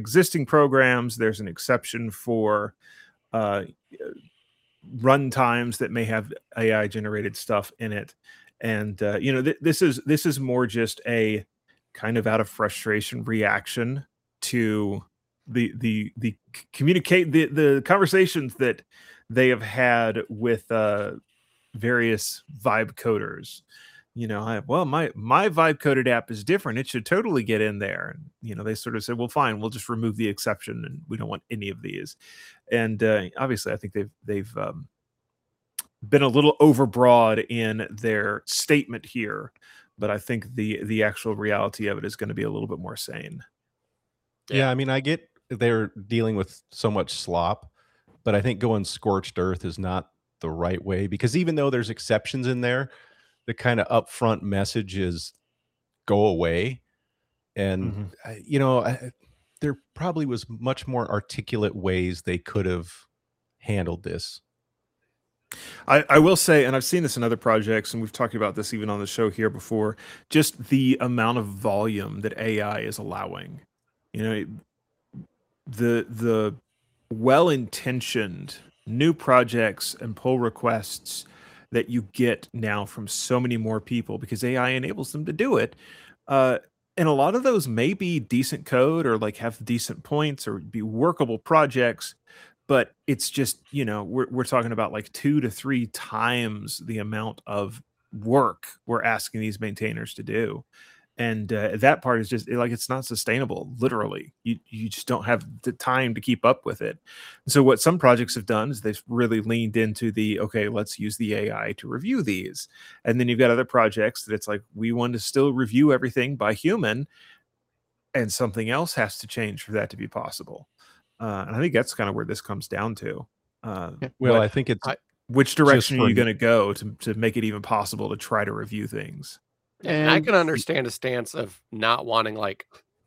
existing programs. There's an exception for run times that may have AI generated stuff in it. And this is more just a kind of out of frustration reaction to the communicate the conversations that they have had with various vibe coders. My vibe coded app is different. It should totally get in there. And, they sort of said, well, fine, we'll just remove the exception and we don't want any of these. And obviously I think they've been a little overbroad in their statement here, but I think the actual reality of it is going to be a little bit more sane. Yeah, I mean, I get they're dealing with so much slop, but I think going scorched earth is not the right way, because even though there's exceptions in there, the kind of upfront message is go away. And, there probably was much more articulate ways they could have handled this. I will say, and I've seen this in other projects, and we've talked about this even on the show here before, just the amount of volume that AI is allowing. The well-intentioned new projects and pull requests that you get now from so many more people because AI enables them to do it. And a lot of those may be decent code or like have decent points or be workable projects, but it's just, we're talking about like 2 to 3 times the amount of work we're asking these maintainers to do. And that part is just like, it's not sustainable. Literally, you just don't have the time to keep up with it. And so what some projects have done is they've really leaned into okay, let's use the AI to review these. And then you've got other projects that it's like, we want to still review everything by human, and something else has to change for that to be possible. And I think that's kind of where this comes down to. I think it's which direction are you going to go to make it even possible to try to review things? And I can understand a stance of not wanting like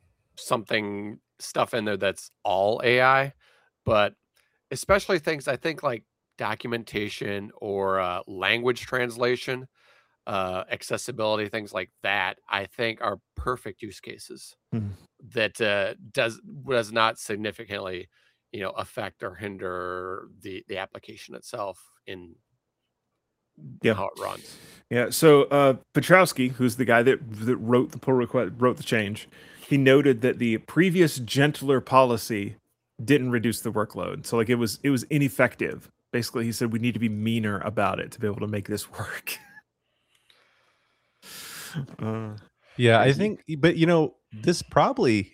stuff in there that's all AI, but especially things I think like documentation or language translation, accessibility, things like that, I think are perfect use cases that does not significantly, affect or hinder the application itself in how it runs. Yeah. So Petrowski, who's the guy that wrote the pull request, wrote the change, he noted that the previous gentler policy didn't reduce the workload. So like it was ineffective. Basically, he said we need to be meaner about it to be able to make this work. I think, but this probably,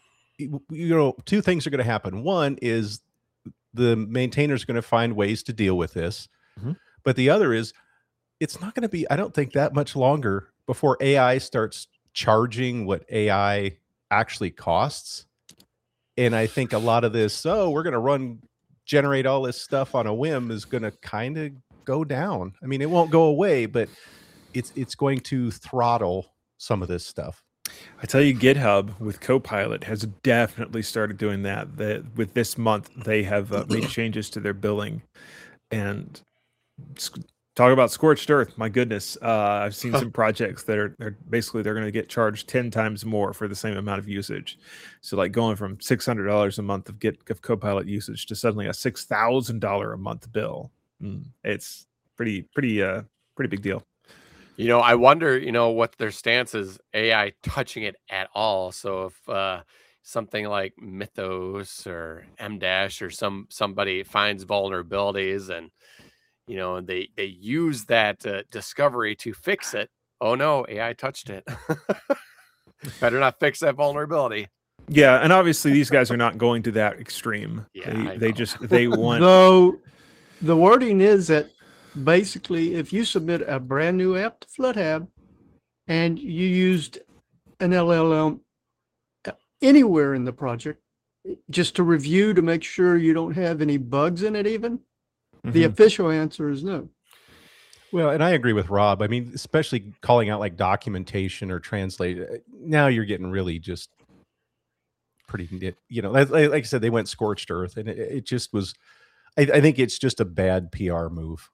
2 things are going to happen. One is the maintainers are going to find ways to deal with this. But the other is, it's not going to be, I don't think, that much longer before AI starts charging what AI actually costs. And I think a lot of this, we're going to generate all this stuff on a whim is going to kind of go down. I mean, it won't go away, but it's going to throttle some of this stuff. I tell you, GitHub with Copilot has definitely started doing that. With this month, they have made changes to their billing. And talk about scorched earth. My goodness. I've seen some projects that are they're going to get charged 10 times more for the same amount of usage. So like going from $600 a month of Copilot usage to suddenly a $6,000 a month bill. It's pretty big deal. I wonder, what their stance is, AI touching it at all. So if something like Mythos or M-Dash or somebody finds vulnerabilities and they use that discovery to fix it. Oh no, AI touched it. Better not fix that vulnerability. Yeah, and obviously these guys are not going to that extreme. Yeah, they want. Though the wording is that basically, if you submit a brand new app to FloodHab and you used an LLM anywhere in the project, just to review to make sure you don't have any bugs in it, even. The official answer is no. Well, and I agree with Rob. I mean, especially calling out like documentation or translate. Now you're getting really just pretty, like I said, they went scorched earth, and it just was. I think it's just a bad PR move.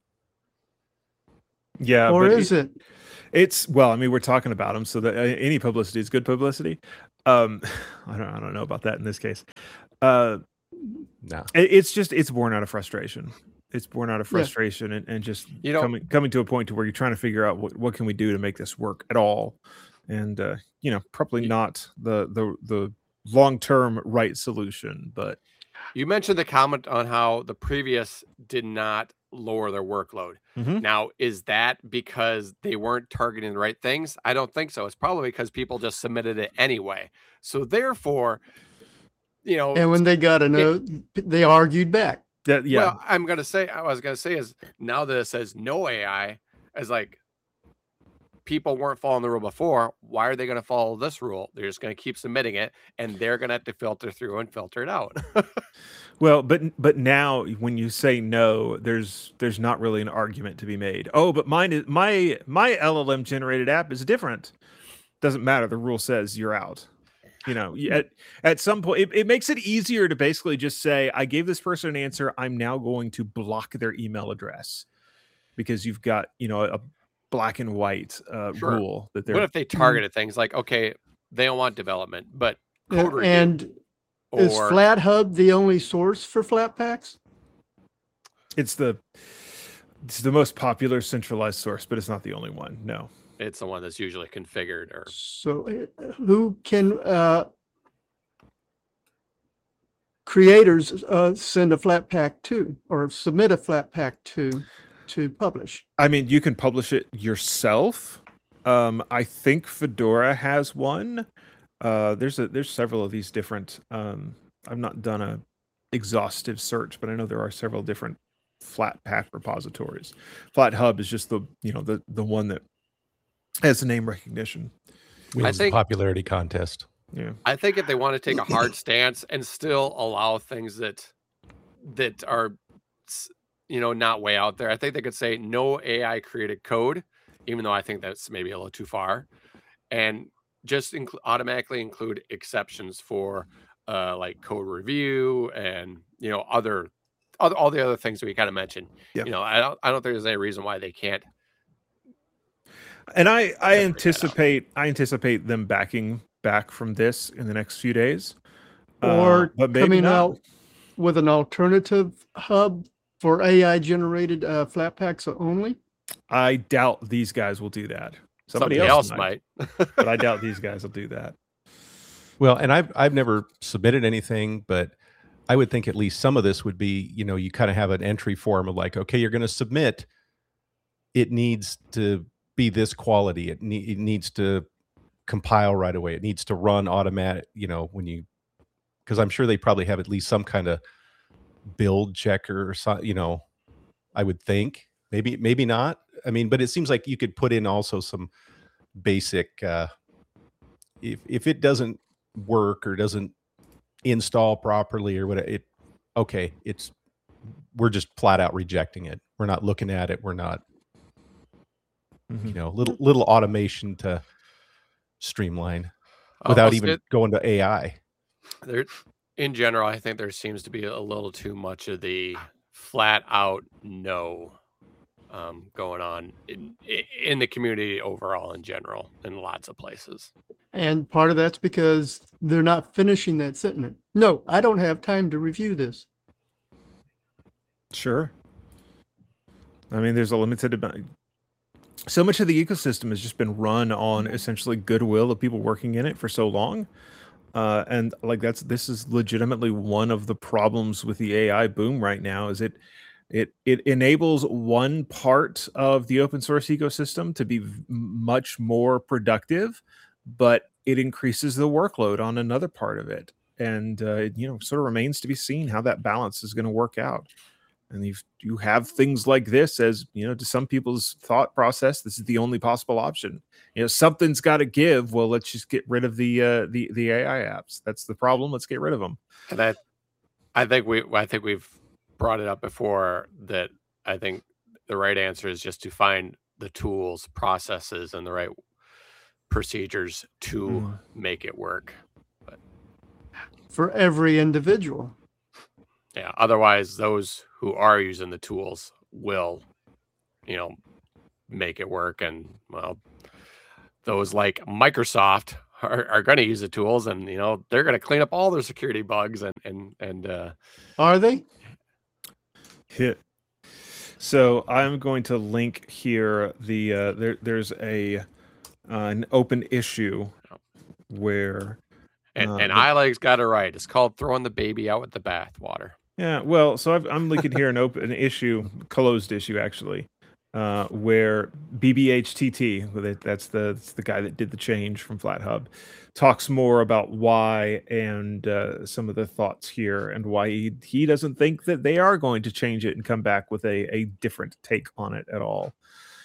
Yeah, or is it? It's we're talking about them, so that any publicity is good publicity. I don't know about that in this case. No, it's born out of frustration. It's born out of frustration and just coming to a point to where you're trying to figure out what can we do to make this work at all, and probably not the long-term right solution. But you mentioned the comment on how the previous did not lower their workload. Now, is that because they weren't targeting the right things? I don't think so. It's probably because people just submitted it anyway. So therefore, and when they got a note, they argued back. Well, I was gonna say is now that it says no AI, as like people weren't following the rule before, why are they going to follow this rule? They're just going to keep submitting it, and they're going to have to filter through and filter it out. Well, but now when you say no, there's not really an argument to be made. Oh, but my LLM generated app is different. Doesn't matter. The rule says you're out. At some point, it makes it easier to basically just say, I gave this person an answer. I'm now going to block their email address because you've got, a black and white rule that they're. What if they targeted things like, okay, they don't want development, but code review? And is FlatHub the only source for Flatpaks? It's the most popular centralized source, but it's not the only one. No. It's the one that's usually configured. So who can creators send a Flatpak to or submit a Flatpak to publish? I mean, you can publish it yourself. I think Fedora has one. There's several of these different. I've not done a exhaustive search, but I know there are several different Flatpak repositories. FlatHub is just the one that has the name recognition. I think popularity contest. Yeah, I think if they want to take a hard stance and still allow things that are not way out there, I think they could say no AI created code, even though I think that's maybe a little too far, and just automatically include exceptions for like code review and all the other things that we kind of mentioned. Yeah. I don't think there's any reason why they can't. And I anticipate them backing back from this in the next few days, or coming out with an alternative hub for AI generated Flatpaks only. I doubt these guys will do that. Somebody else might. But I doubt these guys will do that. Well, and I've never submitted anything, but I would think at least some of this would be, you kind of have an entry form of like, okay, you're going to submit. It needs to be this quality. It needs to compile right away. It needs to run automatic, because I'm sure they probably have at least some kind of build checker or something, I would think. Maybe not. I mean, but it seems like you could put in also some basic, if it doesn't work or doesn't install properly or whatever, we're just flat out rejecting it. We're not looking at it. We're not, little automation to streamline without even going to AI. In general, I think there seems to be a little too much of the flat out no going on in the community overall in general in lots of places. And part of that's because they're not finishing that sentence. No, I don't have time to review this. Sure. I mean, there's a limited amount. So much of the ecosystem has just been run on essentially goodwill of people working in it for so long. And like this is legitimately one of the problems with the AI boom right now is it enables one part of the open source ecosystem to be much more productive, but it increases the workload on another part of it. And, sort of remains to be seen how that balance is going to work out. And you have things like this as, to some people's thought process, this is the only possible option. Something's got to give. Well, let's just get rid of the AI apps. That's the problem. Let's get rid of them. And I think we've brought it up before that I think the right answer is just to find the tools, processes, and the right procedures to make it work. But for every individual. Yeah. Otherwise, those who are using the tools will, make it work. And well, those like Microsoft are going to use the tools, and they're going to clean up all their security bugs and Are they? Hit. So I'm going to link here there's an open issue where and iLeg's got it right. It's called throwing the baby out with the bathwater. Yeah, well, so I'm linking here an open issue, closed issue actually, where BBHTT, that's the guy that did the change from FlatHub, talks more about why and some of the thoughts here and why he doesn't think that they are going to change it and come back with a different take on it at all.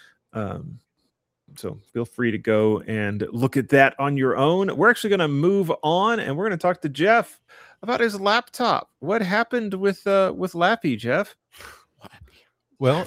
So feel free to go and look at that on your own. We're actually going to move on, and we're going to talk to Jeff about his laptop. What happened with Lappy, Jeff? Well,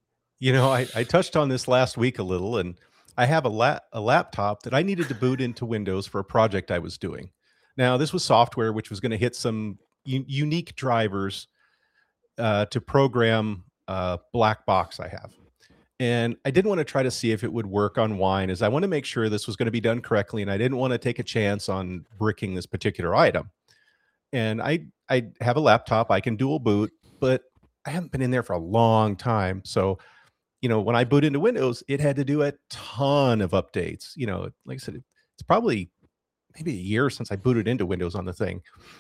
I touched on this last week a little, and I have a laptop that I needed to boot into Windows for a project I was doing. Now, this was software which was going to hit some unique drivers to program a black box I have. And I didn't want to try to see if it would work on Wine, as I want to make sure this was going to be done correctly, and I didn't want to take a chance on bricking this particular item. And I have a laptop, I can dual boot, but I haven't been in there for a long time. So, when I boot into Windows, it had to do a ton of updates. Like I said, it's probably maybe a year since I booted into Windows on the thing.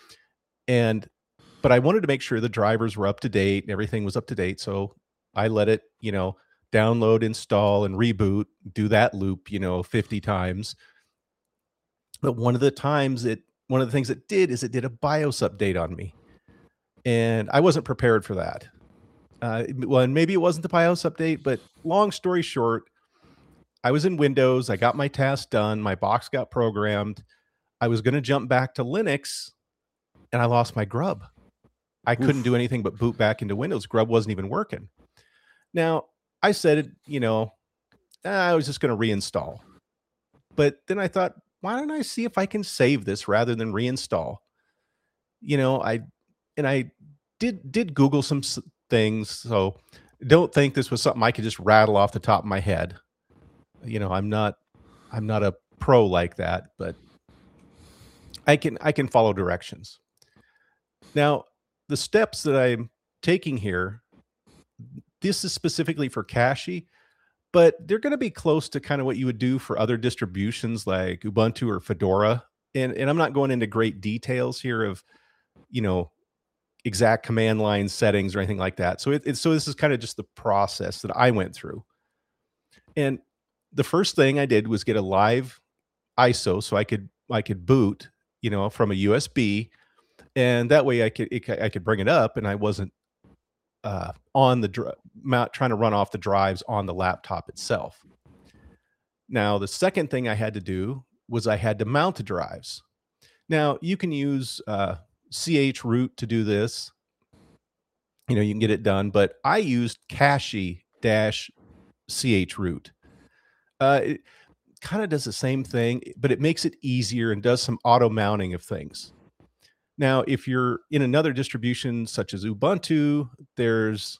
But I wanted to make sure the drivers were up to date and everything was up to date. So I let it, download, install, and reboot, do that loop, 50 times. But one of the things it did is it did a BIOS update on me. And I wasn't prepared for that. Well, and maybe it wasn't the BIOS update, but long story short, I was in Windows. I got my task done. My box got programmed. I was going to jump back to Linux, and I lost my grub. I couldn't do anything but boot back into Windows. Grub wasn't even working. Now, I said, I was just going to reinstall. But then I thought, why don't I see if I can save this rather than reinstall? I did Google some things, so don't think this was something I could just rattle off the top of my head. I'm not a pro like that, but I can follow directions. Now, the steps that I'm taking here, this is specifically for Cache, but they're going to be close to kind of what you would do for other distributions like Ubuntu or Fedora. And I'm not going into great details here of, exact command line settings or anything like that. So so this is kind of just the process that I went through. And the first thing I did was get a live ISO so I could boot, from a USB, and that way I could bring it up and I wasn't on the trying to run off the drives on the laptop itself. Now, the second thing I had to do was I had to mount the drives. Now, you can use chroot to do this. You can get it done, but I used cache-chroot. It kind of does the same thing, but it makes it easier and does some auto mounting of things. Now, if you're in another distribution such as Ubuntu, there's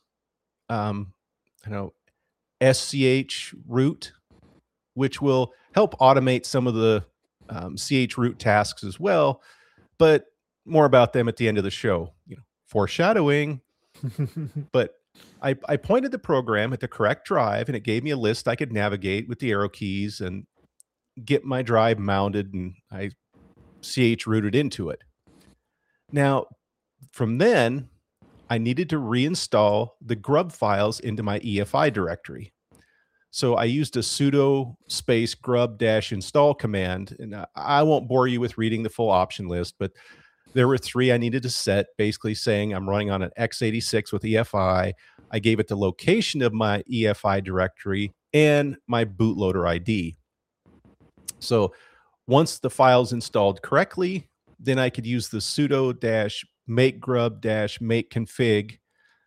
schroot, which will help automate some of the chroot tasks as well, but more about them at the end of the show. Foreshadowing. But I pointed the program at the correct drive, and it gave me a list I could navigate with the arrow keys and get my drive mounted, and I chrooted into it. Now, from then, I needed to reinstall the grub files into my EFI directory. So I used a sudo space grub-install command, and I won't bore you with reading the full option list, but there were 3 I needed to set, basically saying I'm running on an x86 with EFI. I gave it the location of my EFI directory and my bootloader ID. So once the file's installed correctly, then I could use the sudo -make grub-make config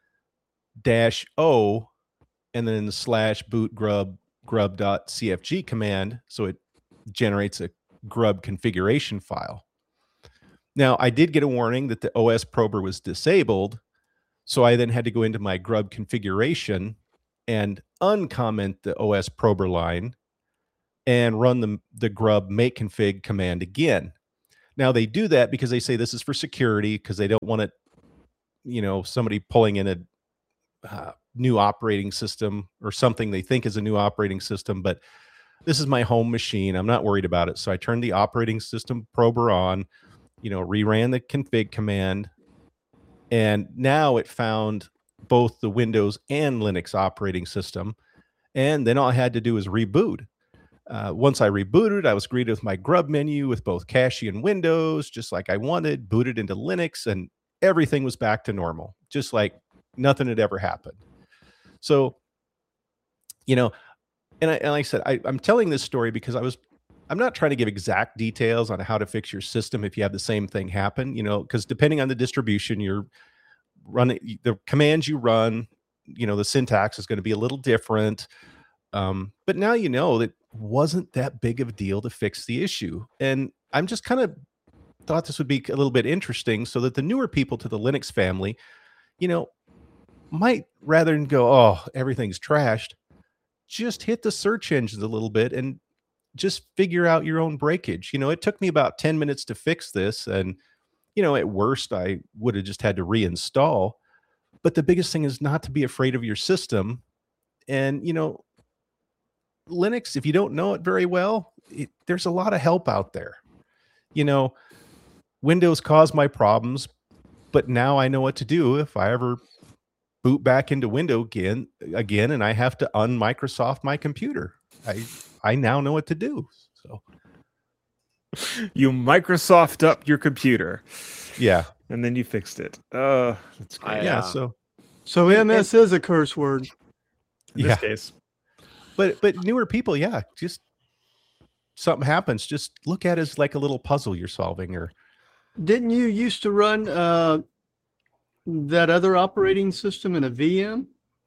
-o and then the /boot grub.cfg command. So it generates a grub configuration file. Now, I did get a warning that the OS prober was disabled. So I then had to go into my grub configuration and uncomment the OS prober line and run the grub make config command again. Now they do that because they say this is for security, because they don't want it, somebody pulling in a new operating system or something they think is a new operating system. But this is my home machine. I'm not worried about it. So I turned the operating system prober on, reran the config command, and now it found both the Windows and Linux operating system. And then all I had to do was reboot. Once I rebooted, I was greeted with my grub menu with both Cache and Windows, just like I wanted, booted into Linux, and everything was back to normal, just like nothing had ever happened. So, and like I said, I'm telling this story because I'm not trying to give exact details on how to fix your system if you have the same thing happen, because depending on the distribution you're running, the commands you run, the syntax is going to be a little different. But now that wasn't that big of a deal to fix the issue. And I'm just kind of thought this would be a little bit interesting so that the newer people to the Linux family, might rather than go, oh, everything's trashed, just hit the search engines a little bit and just figure out your own breakage. It took me about 10 minutes to fix this. And, at worst, I would have just had to reinstall. But the biggest thing is not to be afraid of your system. And, Linux, if you don't know it very well, there's a lot of help out there. Windows caused my problems, but now I know what to do if I ever boot back into Windows again, and I have to un-Microsoft my computer. I now know what to do. So you Microsoft up your computer, yeah, and then you fixed it. Oh, that's great. Yeah, so MS is a curse word in this case. But newer people, yeah, just something happens, just look at it as like a little puzzle you're solving. Or didn't you used to run that other operating system in a VM?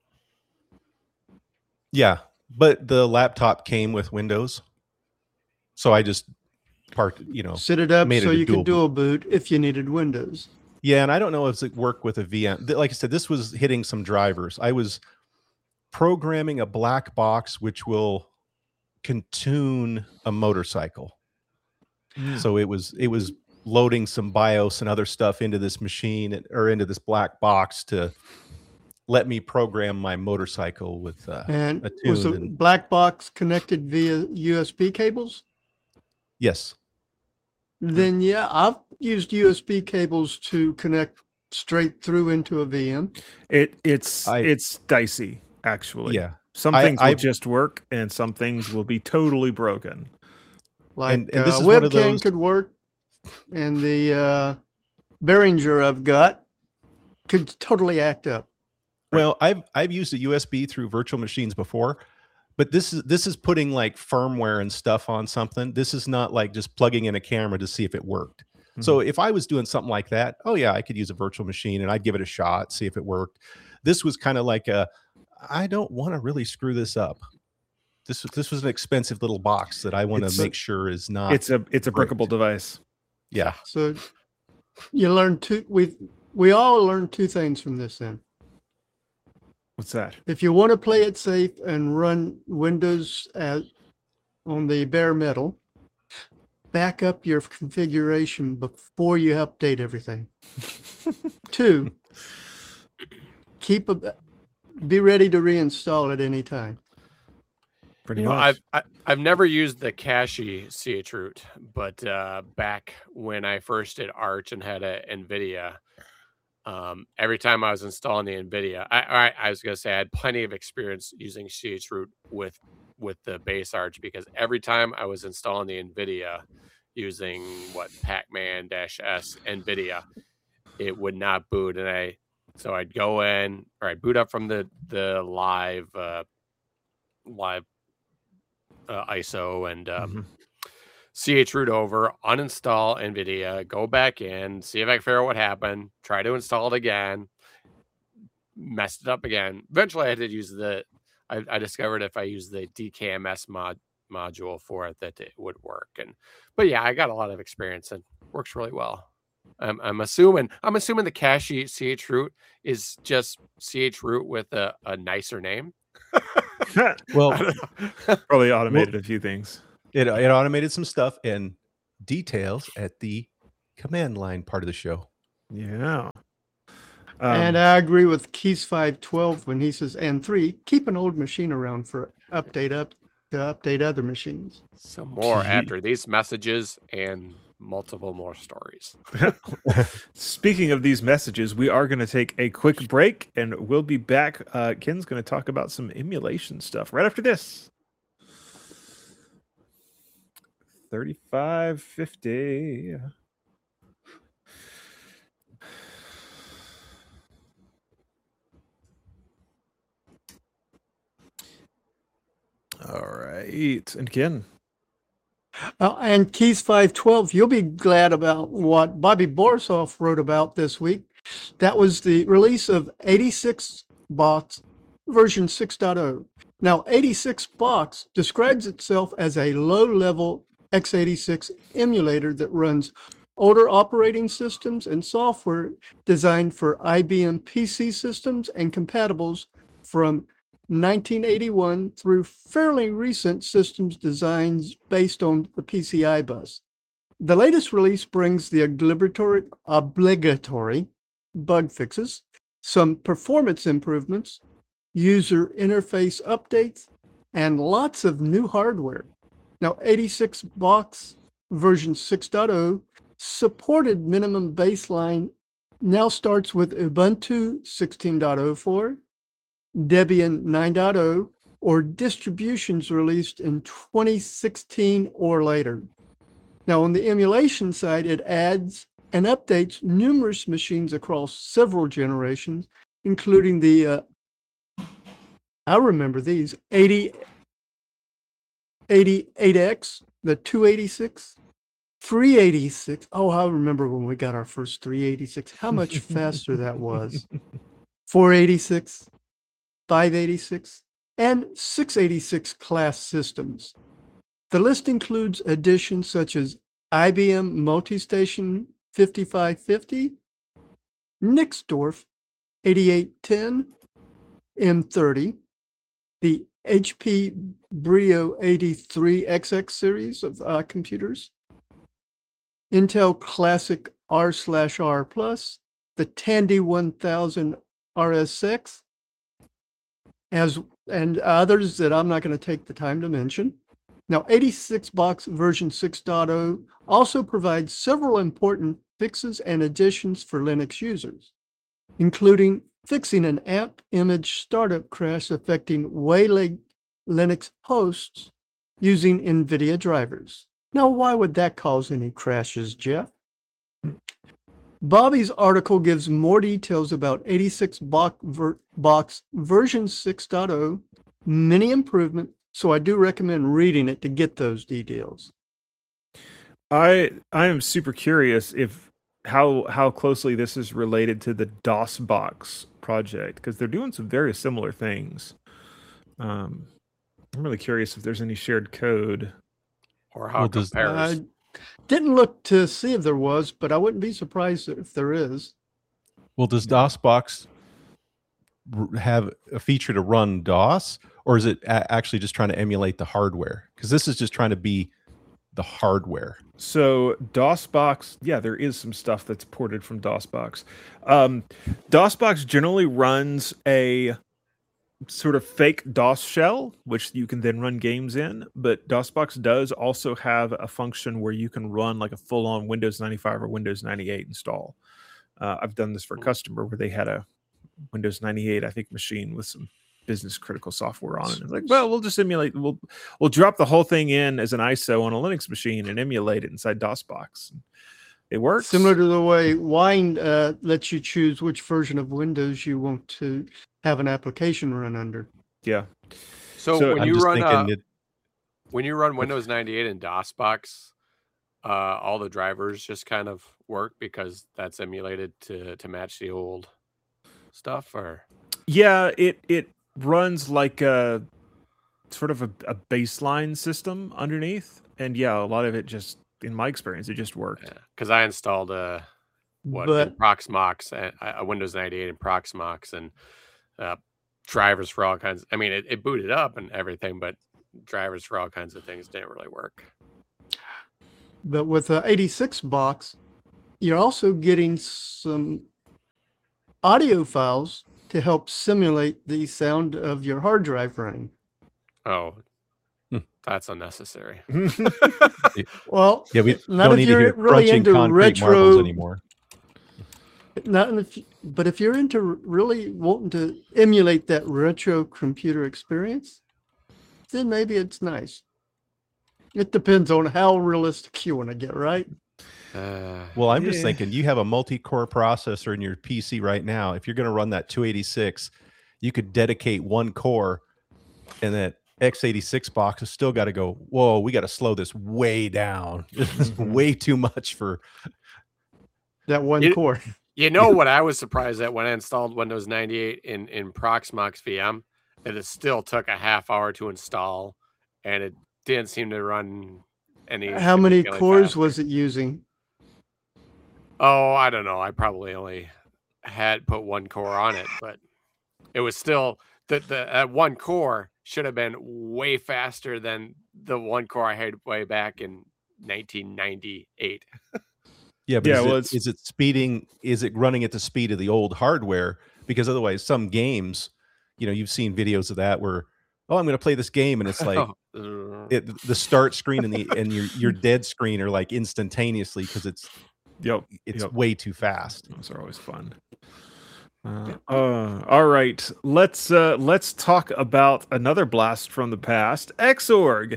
Yeah, but the laptop came with Windows, so I just set it up so you could dual boot if you needed Windows. Yeah, and I don't know if it worked with a VM. Like I said, this was hitting some drivers. I was programming a black box which will contune a motorcycle. So it was loading some BIOS and other stuff into this machine or into this black box to let me program my motorcycle with a tune. Was the black box connected via USB cables? Yes. Then yeah, I've used USB cables to connect straight through into a VM. It's dicey, actually. Yeah. Some things will just work, and some things will be totally broken. Like and this is webcam could work, and the Behringer I've got could totally act up. Well, I've used a USB through virtual machines before, but this is putting like firmware and stuff on something. This is not like just plugging in a camera to see if it worked. Mm-hmm. So if I was doing something like that, oh yeah, I could use a virtual machine and I'd give it a shot, see if it worked. This was kind of like I don't want to really screw this up. This was an expensive little box that I want to make sure is not. It's a brickable device. Yeah. So you learn we all learned two things from this then. What's that? If you want to play it safe and run Windows on the bare metal, back up your configuration before you update everything. 2, be ready to reinstall at any time. Pretty much. I've never used the Cache chroot, but back when I first did Arch and had a NVIDIA, every time I was installing the NVIDIA, I was going to say I had plenty of experience using chroot with the base Arch, because every time I was installing the NVIDIA using Pacman-S NVIDIA, it would not boot, and so I'd go in, or I'd boot up from the live ISO and chroot over, uninstall NVIDIA, go back in, see if I can figure out what happened, try to install it again, messed it up again. Eventually I had to use I discovered if I use the DKMS module for it that it would work. But yeah, I got a lot of experience and works really well. I'm assuming the Cache chroot is just chroot with a nicer name. Well, probably automated a few things. It automated some stuff and details at the command line part of the show. Yeah. And I agree with Keys 512 when he says, and 3, keep an old machine around for to update other machines. Some more after these messages and multiple more stories. Speaking of these messages, we are going to take a quick break and we'll be back. Ken's going to talk about some emulation stuff right after this. 3550. All right. And Ken. And Keys 512, you'll be glad about what Bobby Borisov wrote about this week. That was the release of 86box version 6.0. Now, 86box describes itself as a low-level x86 emulator that runs older operating systems and software designed for IBM PC systems and compatibles from 1981 through fairly recent systems designs based on the PCI bus. The latest release brings the obligatory bug fixes, some performance improvements, user interface updates, and lots of new hardware. Now, 86box version 6.0 supported minimum baseline now starts with Ubuntu 16.04, Debian 9.0, or distributions released in 2016 or later. Now, on the emulation side, it adds and updates numerous machines across several generations, including the, I remember these, 88X, the 286, 386. Oh, I remember when we got our first 386, how much faster that was. 486. 586, and 686 class systems. The list includes additions such as IBM Multistation 5550, Nixdorf 8810, M30, the HP Brio 83XX series of computers, Intel Classic R/R Plus, the Tandy 1000 RSX, and others that I'm not going to take the time to mention. Now, 86box version 6.0 also provides several important fixes and additions for Linux users, including fixing an app image startup crash affecting Waylay Linux hosts using NVIDIA drivers. Now, why would that cause any crashes, Jeff? Bobby's article gives more details about 86box version 6.0, many improvements, so I do recommend reading it to get those details. I am super curious if how closely this is related to the DOSBox project, because they're doing some very similar things. I'm really curious if there's any shared code. Or how it compares. Didn't look to see if there was, but I wouldn't be surprised if there is. Well, does DOSBox have a feature to run DOS, or is it actually just trying to emulate the hardware? Because this is just trying to be the hardware. So DOSBox, yeah, there is some stuff that's ported from DOSBox. DOSBox generally runs a sort of fake DOS shell, which you can then run games in. But DOSBox does also have a function where you can run like a full-on Windows 95 or Windows 98 install. I've done this for a customer where they had a Windows 98, I think, machine with some business critical software on it. It's like, well, we'll just emulate. We'll drop the whole thing in as an ISO on a Linux machine and emulate it inside DOSBox. It works. Similar to the way Wine lets you choose which version of Windows you want to have an application run under. Yeah. So when you run Windows 98 in DOSBox, all the drivers just kind of work because that's emulated to match the old stuff, or yeah, it runs like a sort of a baseline system underneath, and yeah, a lot of it just, in my experience, it just worked. Because I installed in Proxmox, a Windows 98 in Proxmox, and drivers for all kinds. I mean, it booted up and everything, but drivers for all kinds of things didn't really work. But with the 86 box, you're also getting some audio files to help simulate the sound of your hard drive running. Oh, that's unnecessary. Well, Yeah, we not don't if need to you're hear really crunching into concrete marbles retro anymore. but if you're into really wanting to emulate that retro computer experience, then maybe it's nice. It depends on how realistic you want to get, right? Well, I'm just thinking, you have a multi-core processor in your PC right now. If you're going to run that 286, you could dedicate one core, and that x86 box has still got to go, whoa, we got to slow this way down. This is way too much for that one core. You know what I was surprised at when I installed Windows 98 in Proxmox VM? That it still took a half hour to install, and it didn't seem to run any. How many cores was it using? Oh, I don't know. I probably only had put one core on it, but it was still the one core should have been way faster than the one core I had way back in 1998. Yeah, but is it speeding? Is it running at the speed of the old hardware? Because otherwise, some games, you've seen videos of that where, I'm going to play this game, and it's like the start screen and your dead screen are like instantaneously because it's way too fast. Those are always fun. All right, let's talk about another blast from the past, Xorg.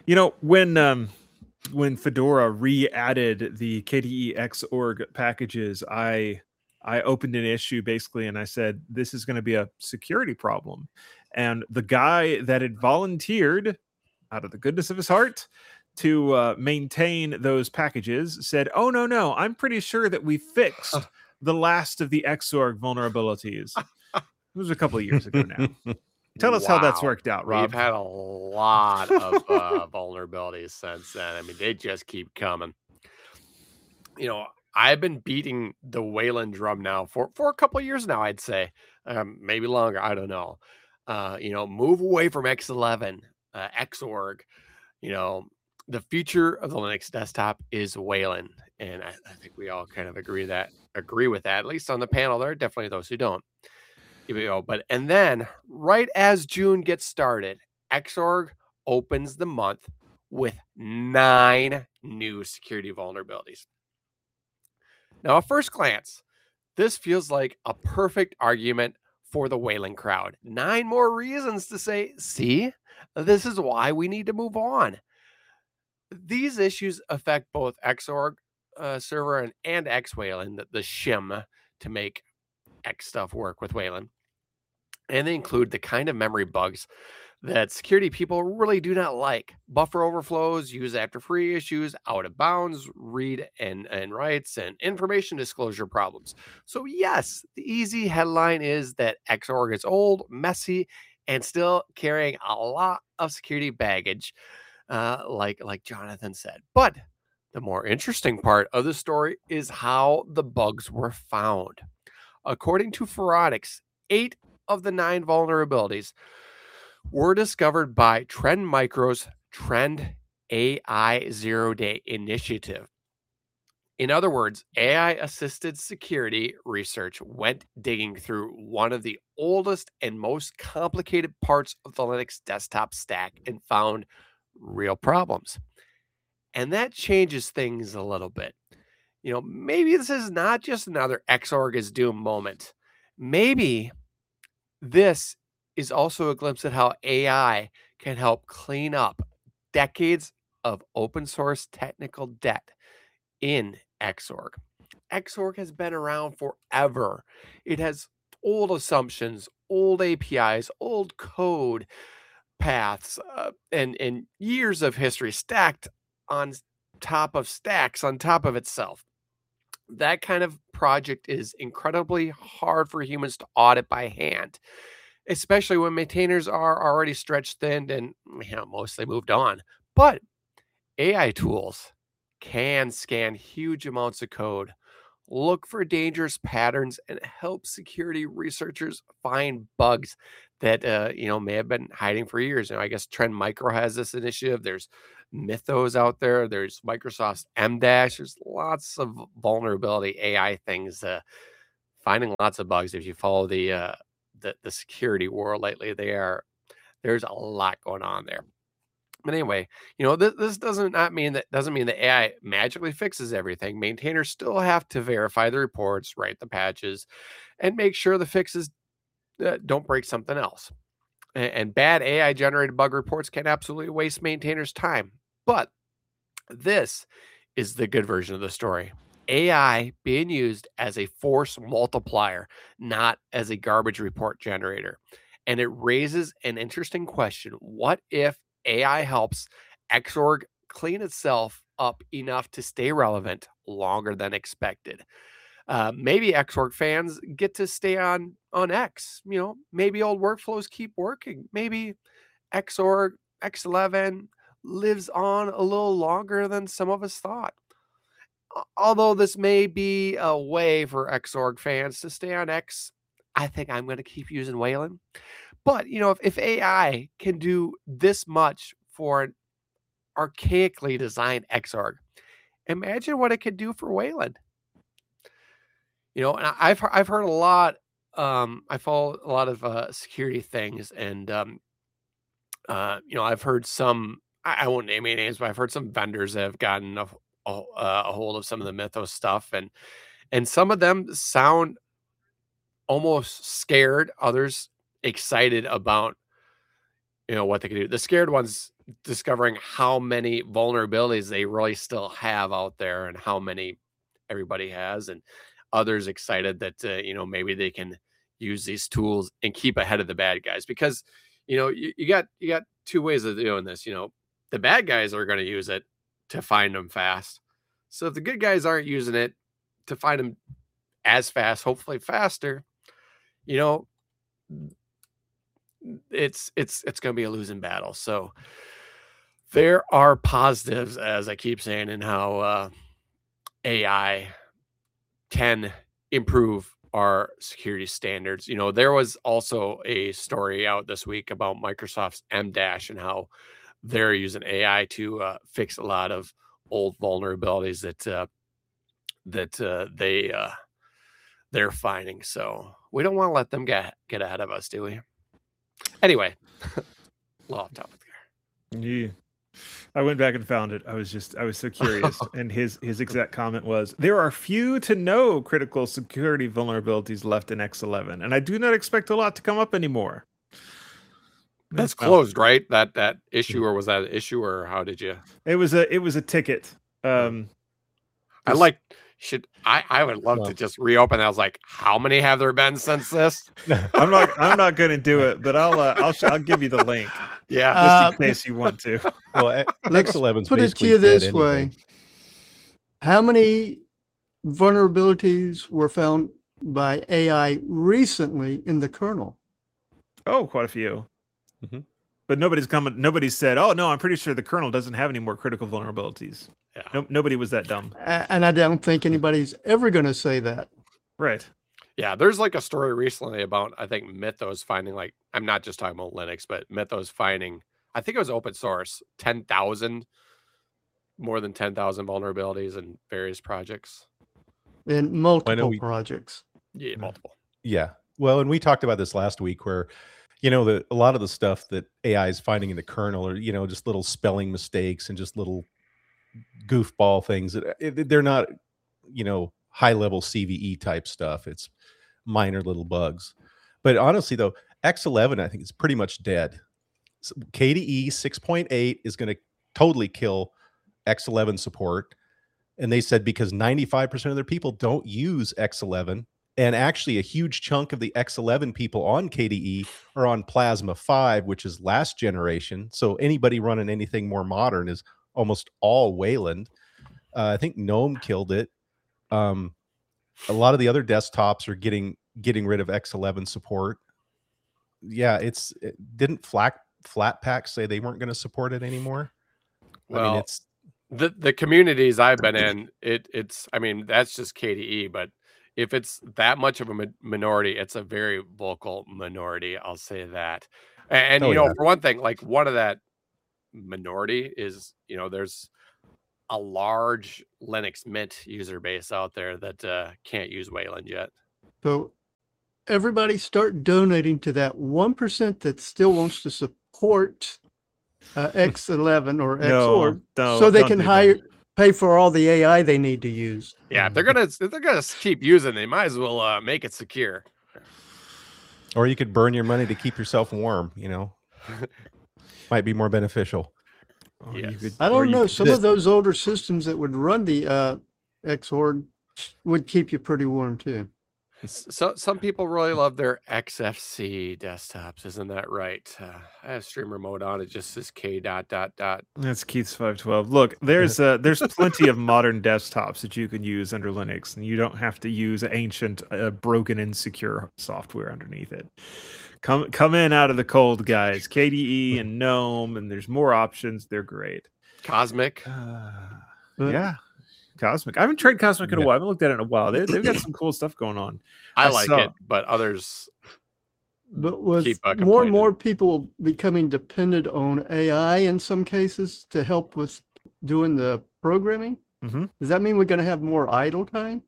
When Fedora re-added the KDE Xorg packages, I opened an issue basically, and I said, this is going to be a security problem. And the guy that had volunteered out of the goodness of his heart to maintain those packages said, oh, no, I'm pretty sure that we fixed the last of the Xorg vulnerabilities. It was a couple of years ago now. Tell us how that's worked out, Rob. We've had a lot of vulnerabilities since then. I mean, they just keep coming. I've been beating the Wayland drum now for a couple of years now, I'd say. Maybe longer. I don't know. Move away from X11, Xorg. The future of the Linux desktop is Wayland. And I think we all kind of agree with that, at least on the panel. There are definitely those who don't. And then right as June gets started, Xorg opens the month with 9 new security vulnerabilities. Now, at first glance, this feels like a perfect argument for the Wayland crowd. 9 more reasons to say, see, this is why we need to move on. These issues affect both Xorg server and X-Wayland, the shim to make X stuff work with Wayland. And they include the kind of memory bugs that security people really do not like. Buffer overflows, use after free issues, out of bounds, read and writes, and information disclosure problems. So yes, the easy headline is that Xorg is old, messy, and still carrying a lot of security baggage, like Jonathan said. But the more interesting part of the story is how the bugs were found. According to Forensics, 8 of the 9 vulnerabilities were discovered by Trend Micro's Trend AI 0-Day initiative. In other words, AI-assisted security research went digging through one of the oldest and most complicated parts of the Linux desktop stack and found real problems. And that changes things a little bit. Maybe this is not just another Xorg is doomed moment. Maybe this is also a glimpse at how AI can help clean up decades of open source technical debt in Xorg. Xorg has been around forever. It has old assumptions, old APIs, old code paths, and years of history stacked on top of stacks on top of itself. That kind of project is incredibly hard for humans to audit by hand, especially when maintainers are already stretched thin and mostly moved on. But AI tools can scan huge amounts of code, look for dangerous patterns, and help security researchers find bugs that may have been hiding for years. I guess Trend Micro has this initiative. There's Mythos out there. There's Microsoft's MDash. There's lots of vulnerability AI things. Finding lots of bugs. If you follow the security war lately, there's a lot going on there. But anyway, this doesn't mean that AI magically fixes everything. Maintainers still have to verify the reports, write the patches, and make sure the fixes don't break something else. And bad AI generated bug reports can absolutely waste maintainers' time. But this is the good version of the story. AI being used as a force multiplier, not as a garbage report generator. And it raises an interesting question. What if AI helps Xorg clean itself up enough to stay relevant longer than expected? Maybe Xorg fans get to stay on X. Maybe old workflows keep working. Maybe Xorg X11 lives on a little longer than some of us thought. Although this may be a way for Xorg fans to stay on X, I think I'm going to keep using Wayland. But, if AI can do this much for an archaically designed Xorg, imagine what it could do for Wayland. And I've heard a lot. I follow a lot of security things, and I've heard some. I won't name any names, but I've heard some vendors that have gotten a hold of some of the Mythos stuff, and some of them sound almost scared. Others excited about what they can do. The scared ones discovering how many vulnerabilities they really still have out there and how many everybody has, and others excited that maybe they can use these tools and keep ahead of the bad guys, because you got two ways of doing this. The bad guys are going to use it to find them fast. So if the good guys aren't using it to find them as fast, hopefully faster, it's going to be a losing battle. So there are positives, as I keep saying, in how AI can improve our security standards. There was also a story out this week about Microsoft's MDash and how they're using AI to fix a lot of old vulnerabilities that they're finding. So we don't want to let them get ahead of us, do we? Anyway, a little off topic there. Yeah. I went back and found it. I was so curious. And his exact comment was, there are few to no critical security vulnerabilities left in X11, and I do not expect a lot to come up anymore. That's closed, right? That issue, or was that an issue, or how did you? It was a ticket. I would love to just reopen. I was like, how many have there been since this? I'm not going to do it, but I'll give you the link. Yeah, just in case you want to. Well, X11's put it to you this way: how many vulnerabilities were found by AI recently in the kernel? Oh, quite a few. Mm-hmm. But nobody said, oh no, I'm pretty sure the kernel doesn't have any more critical vulnerabilities. Yeah. Nobody was that dumb. And I don't think anybody's ever going to say that. Right. Yeah, there's like a story recently about, I think, Mythos finding, like, I'm not just talking about Linux, but Mythos finding, I think it was open source, more than 10,000 vulnerabilities in various projects. In multiple projects. Yeah, multiple. Yeah. Well, and we talked about this last week where, a lot of the stuff that AI is finding in the kernel are, just little spelling mistakes and just little goofball things. They're not, high level CVE type stuff. It's minor little bugs. But honestly, though, X11, I think, is pretty much dead. So KDE 6.8 is going to totally kill X11 support. And they said because 95% of their people don't use X11. And actually, a huge chunk of the X11 people on KDE are on Plasma 5, which is last generation. So anybody running anything more modern is almost all Wayland. I think GNOME killed it. A lot of the other desktops are getting rid of X11 support. Yeah, didn't Flatpak say they weren't going to support it anymore? Well, I mean, The communities I've been in, it's I mean, that's just KDE, but if it's that much of a minority, it's a very vocal minority. I'll say that. And Oh, you know, yeah. for one thing, like one of that minority is, you know, there's a large Linux Mint user base out there that can't use Wayland yet. So everybody start donating to that 1% that still wants to support X11 or Xorg, so they can pay for all the AI they need to use. Yeah, if they're gonna keep using, they might as well make it secure. Or you could burn your money to keep yourself warm. You know, might be more beneficial. Yes. I don't know. Some of those older systems that would run the Xorg would keep you pretty warm too. So some people really love their XFC desktops, isn't that right? I have streamer mode on. It just says K ... That's Keith's 512. Look, there's plenty of modern desktops that you can use under Linux, and you don't have to use ancient, broken, insecure software underneath it. Come in out of the cold, guys. KDE and GNOME, and there's more options. They're great. Cosmic. Yeah. Cosmic. I haven't tried Cosmic in a while. I haven't looked at it in a while. They've got some cool stuff going on. I like it, but others. But with more and more people becoming dependent on AI in some cases to help with doing the programming, does that mean we're going to have more idle time?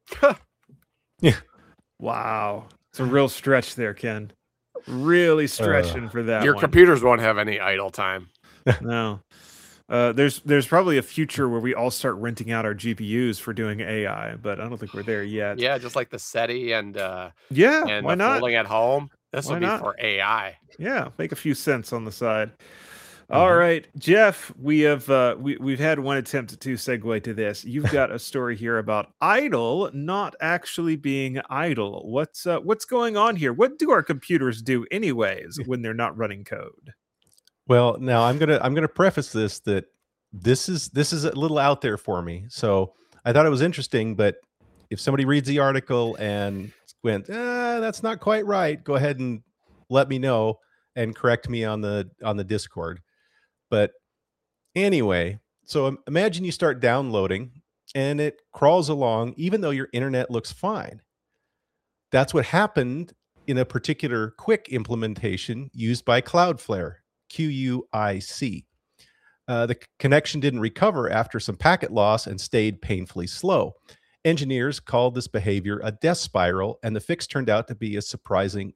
Yeah. Wow. It's a real stretch there, Ken. Really stretching for that. Your computers won't have any idle time. No. There's probably a future where we all start renting out our GPUs for doing AI, but I don't think we're there yet. Yeah, just like the SETI and why not? Folding at home. This will be for AI. Yeah, make a few cents on the side. All right, Jeff, we have we've had one attempt to segue to this. You've got a story here about idle not actually being idle. What's going on here? What do our computers do anyways when they're not running code? Well, now I'm gonna preface this that this is a little out there for me. So I thought it was interesting, but if somebody reads the article and went, that's not quite right, go ahead and let me know and correct me on the Discord. But anyway, so imagine you start downloading and it crawls along even though your internet looks fine. That's what happened in a particular Quick implementation used by Cloudflare. QUIC. The connection didn't recover after some packet loss and stayed painfully slow. Engineers called this behavior a death spiral, and the fix turned out to be surprisingly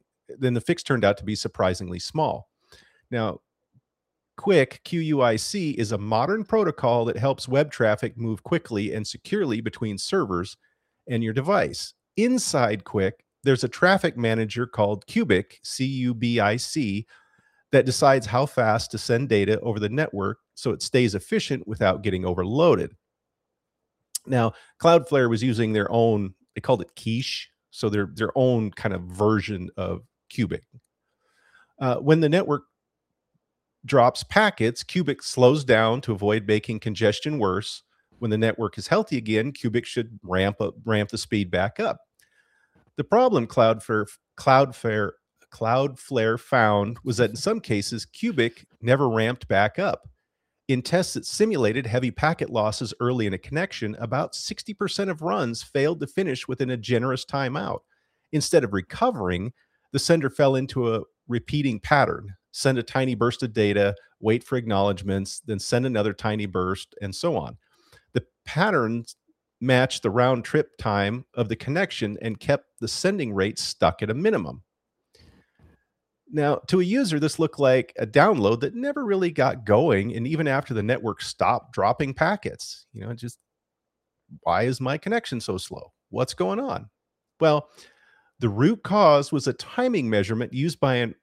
small. Now, Quick, QUIC, is a modern protocol that helps web traffic move quickly and securely between servers and your device. Inside Quick, there's a traffic manager called Cubic, CUBIC, that decides how fast to send data over the network so it stays efficient without getting overloaded. Now, Cloudflare was using their own, they called it Quiche, so their own kind of version of Cubic. When the network drops packets, Cubic slows down to avoid making congestion worse. When the network is healthy again, Cubic should ramp the speed back up. The problem Cloudflare found was that in some cases, Cubic never ramped back up. In tests that simulated heavy packet losses early in a connection, about 60% of runs failed to finish within a generous timeout. Instead of recovering, the sender fell into a repeating pattern. Send a tiny burst of data, wait for acknowledgments, then send another tiny burst, and so on. The patterns matched the round trip time of the connection and kept the sending rate stuck at a minimum. Now, to a user, this looked like a download that never really got going, and even after the network stopped dropping packets, just why is my connection so slow? What's going on? Well, the root cause was a timing measurement used by an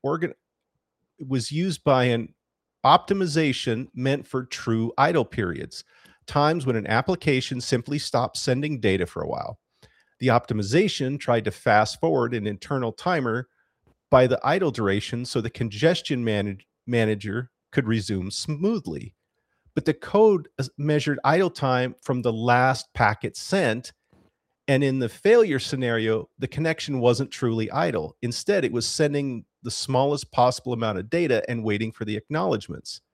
optimization meant for true idle periods, times when an application simply stopped sending data for a while. The optimization tried to fast forward an internal timer by the idle duration so the congestion manager could resume smoothly. But the code measured idle time from the last packet sent, and in the failure scenario, the connection wasn't truly idle. Instead, it was sending the smallest possible amount of data and waiting for the acknowledgments.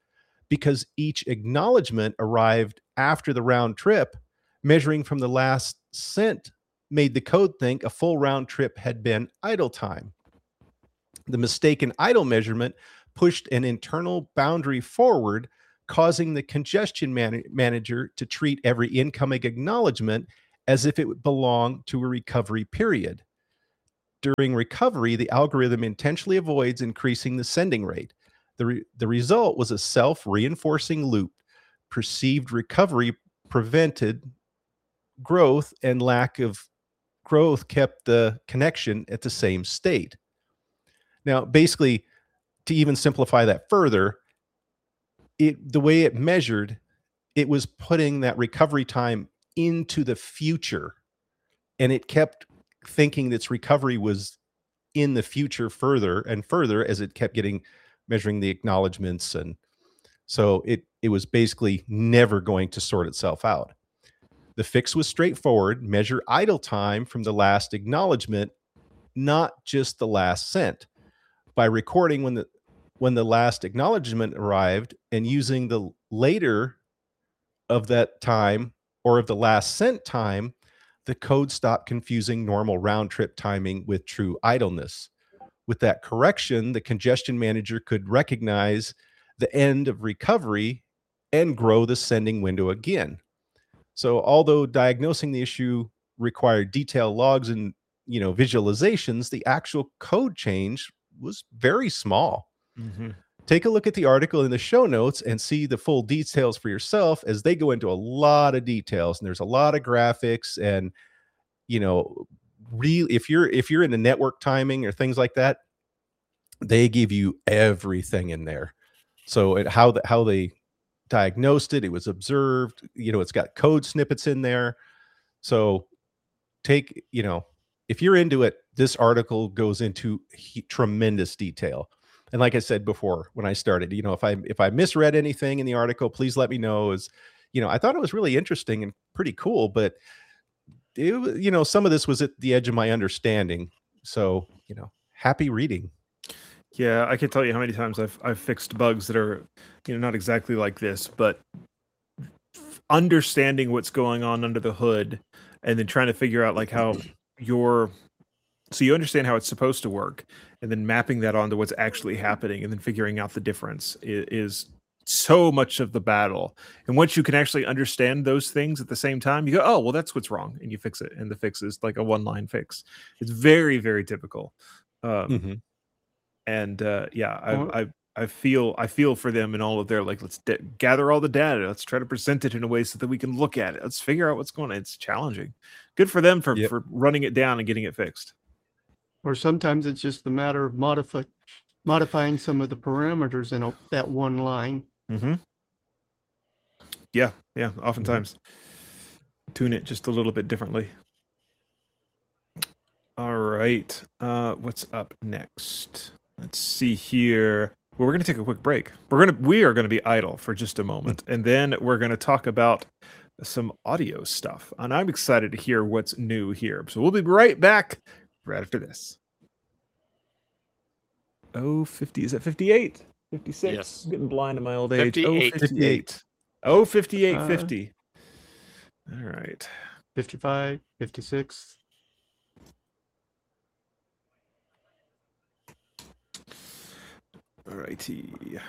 because each acknowledgement arrived after the round trip. Measuring from the last sent made the code think a full round trip had been idle time. The mistaken idle measurement pushed an internal boundary forward, causing the congestion manager to treat every incoming acknowledgement as if it belonged to a recovery period. During recovery, the algorithm intentionally avoids increasing the sending rate. The result was a self-reinforcing loop. Perceived recovery prevented growth, and lack of growth kept the connection at the same state. Now, basically, to even simplify that further, the way it measured, it was putting that recovery time into the future, and it kept thinking that its recovery was in the future further and further as it kept measuring the acknowledgments, and so it was basically never going to sort itself out. The fix was straightforward: measure idle time from the last acknowledgement, not just the last sent. By recording when the last acknowledgement arrived and using the later of that time or of the last sent time, the code stopped confusing normal round trip timing with true idleness. With that correction, the congestion manager could recognize the end of recovery and grow the sending window again. So although diagnosing the issue required detailed logs and visualizations, the actual code change was very small. Mm-hmm. Take a look at the article in the show notes and see the full details for yourself, as they go into a lot of details, and there's a lot of graphics, and if you're into network timing or things like that, they give you everything in there. So how they diagnosed it was observed, it's got code snippets in there. So if you're into it, this article goes into tremendous detail. And like I said before, when I started, if I misread anything in the article, please let me know. I thought it was really interesting and pretty cool, but some of this was at the edge of my understanding. So, happy reading. Yeah, I can tell you how many times I've fixed bugs that are, not exactly like this, but understanding what's going on under the hood, and then trying to figure out like how so you understand how it's supposed to work, and then mapping that onto what's actually happening, and then figuring out the difference is so much of the battle. And once you can actually understand those things at the same time, you go, oh, well, that's what's wrong, and you fix it. And the fix is like a one-line fix. It's very, very typical. And I feel for them and all of their let's gather all the data. Let's try to present it in a way so that we can look at it. Let's figure out what's going on. It's challenging. Good for them for running it down and getting it fixed. Or sometimes it's just a matter of modifying some of the parameters in that one line. Mm-hmm. Yeah. Oftentimes, tune it just a little bit differently. All right. What's up next? Let's see here. Well, we're going to take a quick break. We are going to be idle for just a moment, and then we're going to talk about some audio stuff. And I'm excited to hear what's new here. So we'll be right back right after this. 50, is that 58? 56? Yes. I'm getting blind in my old age. 58. 58. 50. All right. 55, 56. All righty.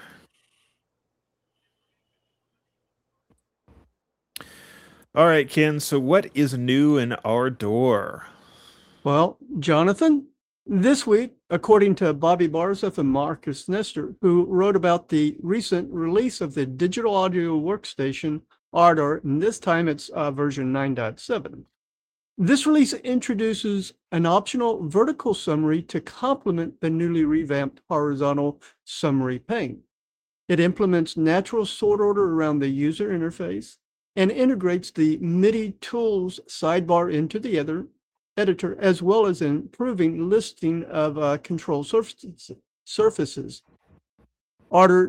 All right, Ken. So what is new in Ardor? Well, Jonathan, this week, according to Bobby Barzoff and Marcus Nestor, who wrote about the recent release of the digital audio workstation, Ardor, and this time it's version 9.7. This release introduces an optional vertical summary to complement the newly revamped horizontal summary pane. It implements natural sort order around the user interface and integrates the MIDI tools sidebar into the editor, as well as improving listing of control surfaces. Ardor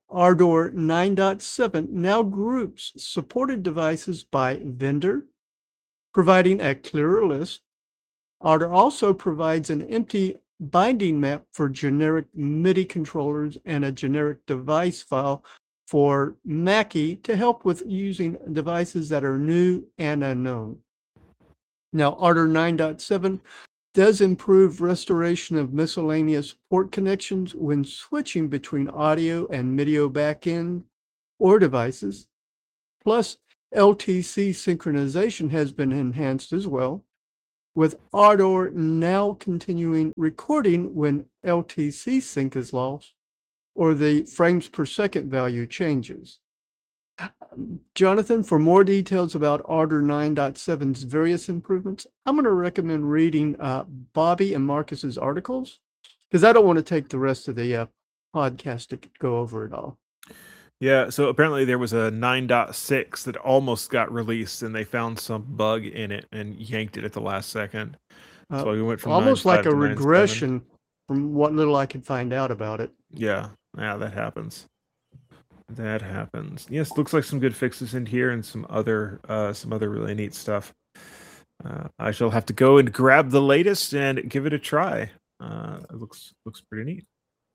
9.7 now groups supported devices by vendor, providing a clearer list. Ardor also provides an empty binding map for generic MIDI controllers and a generic device file for Mackie to help with using devices that are new and unknown. Now, Ardour 9.7 does improve restoration of miscellaneous port connections when switching between audio and video backend or devices. Plus, LTC synchronization has been enhanced as well, with Ardour now continuing recording when LTC sync is lost or the frames per second value changes. Jonathan, for more details about Ardour 9.7's various improvements, I'm going to recommend reading Bobby and Marcus's articles, because I don't want to take the rest of the podcast to go over it all. Yeah, so apparently there was a 9.6 that almost got released, and they found some bug in it and yanked it at the last second. So we went from almost 9.5 like a to 9.7. regression from what little I could find out about it. Yeah, that happens. That happens. Yes, looks like some good fixes in here and some other really neat stuff. I shall have to go and grab the latest and give it a try. It looks pretty neat.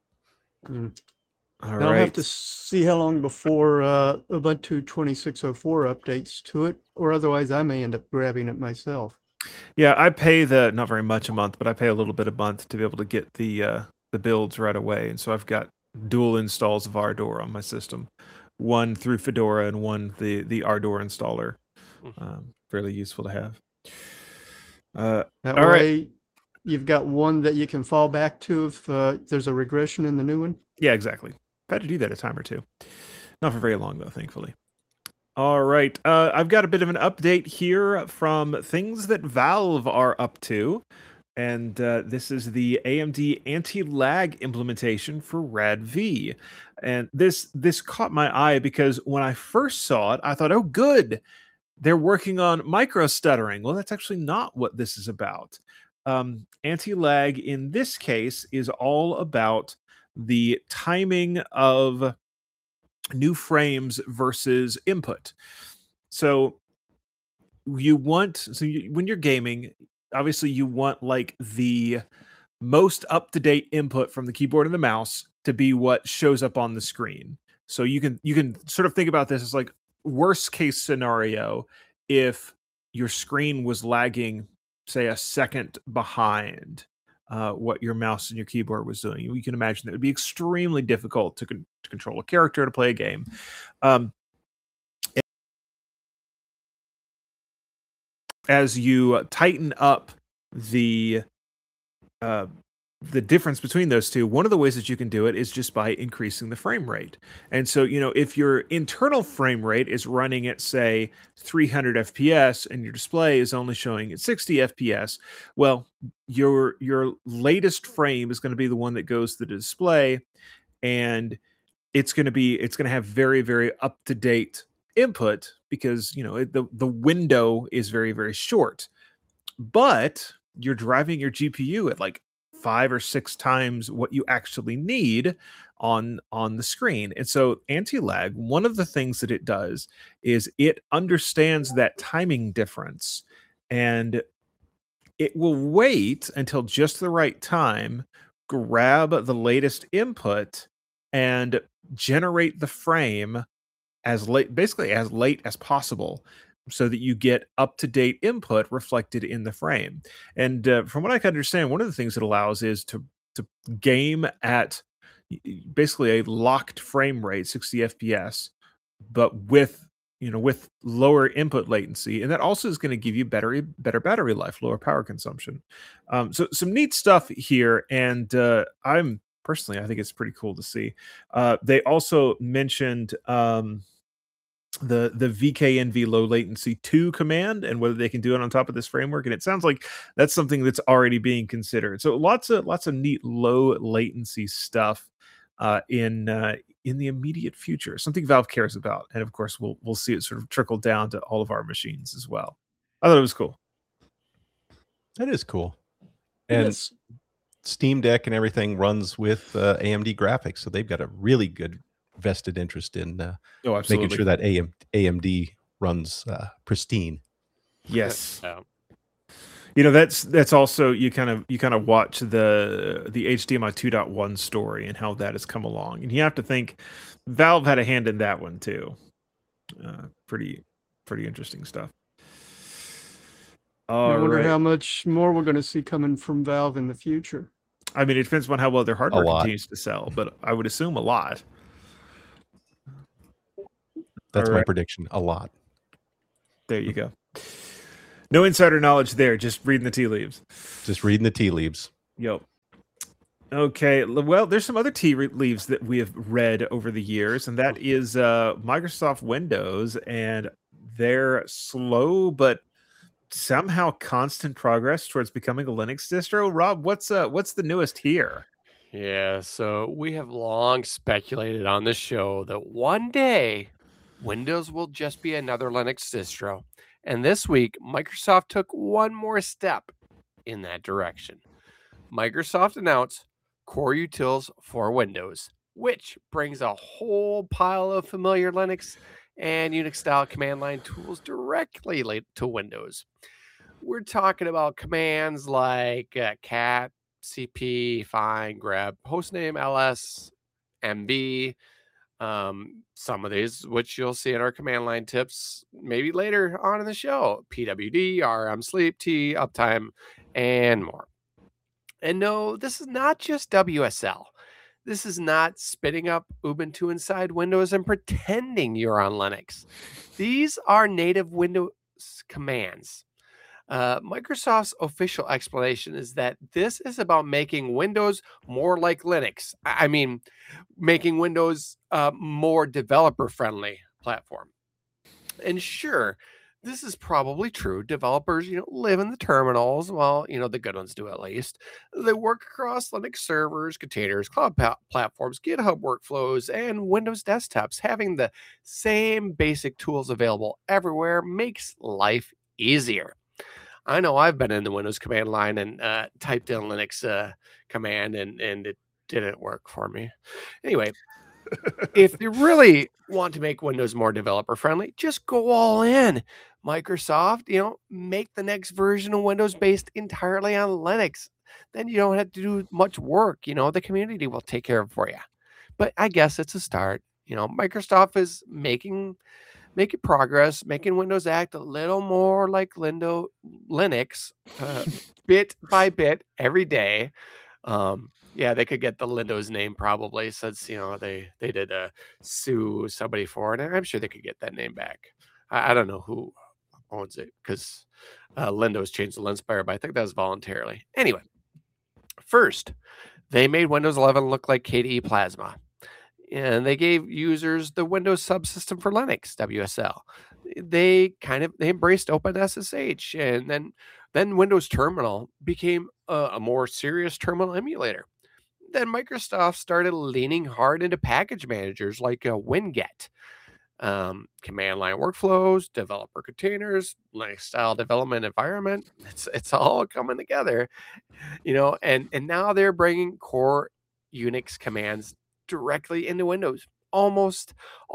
All right. I'll have to see how long before Ubuntu 26.04 updates to it, or otherwise I may end up grabbing it myself. Yeah, I pay not very much a month, but I pay a little bit a month to be able to get the builds right away, and so I've got dual installs of Ardour on my system, one through Fedora and one the Ardour installer. Fairly useful to have. That all way, right. You've got one that you can fall back to if there's a regression in the new one. Yeah, exactly. I've had to do that a time or two. Not for very long, though, thankfully. All right. I've got a bit of an update here from things that Valve are up to. And this is the AMD anti-lag implementation for RADV. And this caught my eye because when I first saw it, I thought, oh, good. They're working on micro stuttering. Well, that's actually not what this is about. Anti-lag in this case is all about the timing of new frames versus input. So when you're gaming, obviously you want like the most up-to-date input from the keyboard and the mouse to be what shows up on the screen. So you can sort of think about this as like worst case scenario if your screen was lagging, say, a second behind what your mouse and your keyboard was doing. You can imagine that it would be extremely difficult to control a character, to play a game. As you tighten up the difference between those two, one of the ways that you can do it is just by increasing the frame rate. And so, if your internal frame rate is running at, say, 300 FPS and your display is only showing at 60 FPS, well, your latest frame is going to be the one that goes to the display, and it's going to have very, very up-to-date input because, the window is very, very short. But you're driving your GPU at like 5 or 6 times what you actually need on the screen. And so anti-lag, one of the things that it does is it understands that timing difference, and it will wait until just the right time, grab the latest input, and generate the frame basically as late as possible, so that you get up-to-date input reflected in the frame. And from what I can understand, one of the things it allows is to game at basically a locked frame rate, 60 FPS, but with lower input latency, and that also is going to give you better battery life, lower power consumption. So some neat stuff here, and I think it's pretty cool to see. They also mentioned the VKNV low latency 2 command and whether they can do it on top of this framework, and it sounds like that's something that's already being considered. So lots of neat low latency stuff in the immediate future, something Valve cares about, and of course we'll see it sort of trickle down to all of our machines as well. I thought it was cool. That is cool. And yes. Steam Deck and everything runs with AMD graphics, so they've got a really good vested interest in making sure that AMD runs pristine. Yes. That's also you kind of watch the HDMI 2.1 story and how that has come along, and you have to think Valve had a hand in that one too. Pretty interesting stuff. I wonder how much more we're going to see coming from Valve in the future. I mean, it depends on how well their hardware continues to sell, but I would assume a lot. That's my prediction. A lot. There you go. No insider knowledge there. Just reading the tea leaves. Yep. Okay. Well, there's some other tea leaves that we have read over the years, and that is Microsoft Windows and their slow but somehow constant progress towards becoming a Linux distro. Rob, what's the newest here? Yeah, so we have long speculated on this show that one day Windows will just be another Linux distro. And this week, Microsoft took one more step in that direction. Microsoft announced Core Utils for Windows, which brings a whole pile of familiar Linux and Unix-style command line tools directly to Windows. We're talking about commands like cat, cp, find, grep, hostname, ls, mb, some of these, which you'll see in our command line tips maybe later on in the show, pwd, rm, sleep, t, uptime, and more. And no, this is not just WSL. This is not spitting up Ubuntu inside Windows and pretending you're on Linux. These are native Windows commands. Microsoft's official explanation is that this is about making Windows more like Linux. I mean, making Windows a more developer-friendly platform. And sure, this is probably true. Developers, live in the terminals. Well, the good ones do at least. They work across Linux servers, containers, cloud platforms, GitHub workflows, and Windows desktops. Having the same basic tools available everywhere makes life easier. I know I've been in the Windows command line and typed in Linux command and it didn't work for me. Anyway, if you really want to make Windows more developer friendly, just go all in. Microsoft, make the next version of Windows based entirely on Linux. Then you don't have to do much work. The community will take care of it for you. But I guess it's a start. Microsoft is making progress, making Windows act a little more like Linux, bit by bit every day. Yeah, they could get the Lindows name probably, since they did sue somebody for it, and I'm sure they could get that name back. I don't know who owns it, because Lindows changed the Linspire, but I think that was voluntarily. Anyway, first, they made Windows 11 look like KDE Plasma. And they gave users the Windows subsystem for Linux, WSL. They embraced OpenSSH, and then Windows Terminal became a more serious terminal emulator. Then Microsoft started leaning hard into package managers like Winget, command line workflows, developer containers, Linux style development environment. It's all coming together, and now they're bringing core Unix commands directly into Windows. Almost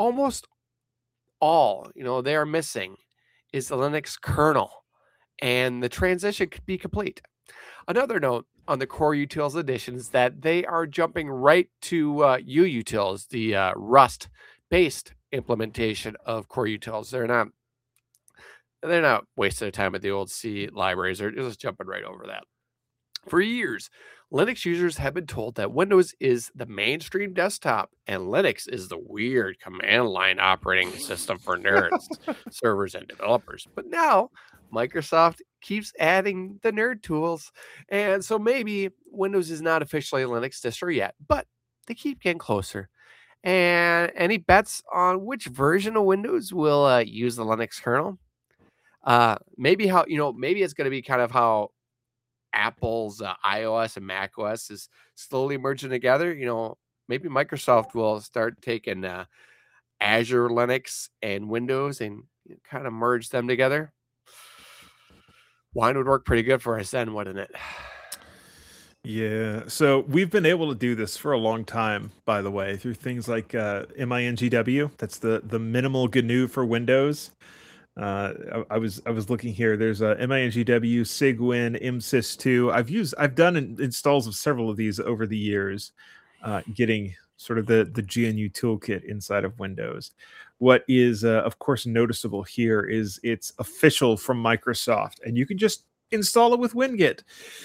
all they are missing is the Linux kernel, and the transition could be complete. Another note on the Core Utils edition is that they are jumping right to UUtils, the Rust based implementation of Core Utils. They're not wasting their time at the old C libraries. They're just jumping right over that. For years, Linux users have been told that Windows is the mainstream desktop and Linux is the weird command line operating system for nerds, servers, and developers. But now Microsoft keeps adding the nerd tools, and so maybe Windows is not officially a Linux distro yet, but they keep getting closer. And any bets on which version of Windows will use the Linux kernel? Maybe it's going to be kind of how Apple's iOS and macOS is slowly merging together. Maybe Microsoft will start taking Azure Linux and Windows and kind of merge them together. Wine would work pretty good for us then, wouldn't it? Yeah. So we've been able to do this for a long time, by the way, through things like MINGW. That's the minimal GNU for Windows. I was looking here. There's a MINGW, Sigwin, MSys2. I've done installs of several of these over the years, getting sort of the GNU toolkit inside of Windows. What is of course noticeable here is it's official from Microsoft, and you can just install it with WinGit.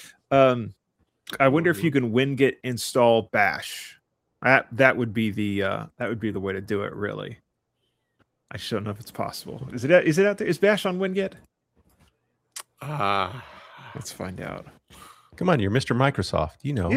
I wonder if you can WinGit install Bash. That would be the way to do it, really. I just don't know if it's possible. Is it out there? Is Bash on WinGit? Let's find out. Come on, you're Mr. Microsoft. You know.